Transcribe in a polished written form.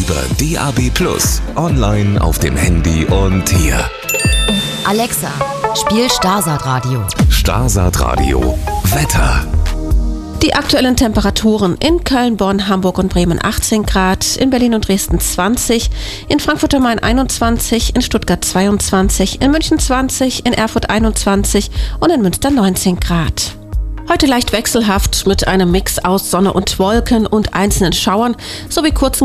über DAB+, online auf dem Handy und hier. Alexa, spiel Starsat Radio. Starsat Radio. Wetter. Die aktuellen Temperaturen in Köln, Bonn, Hamburg und Bremen 18 Grad, in Berlin und Dresden 20, in Frankfurt am Main 21, in Stuttgart 22, in München 20, in Erfurt 21 und in Münster 19 Grad. Heute leicht wechselhaft mit einem Mix aus Sonne und Wolken und einzelnen Schauern sowie kurzen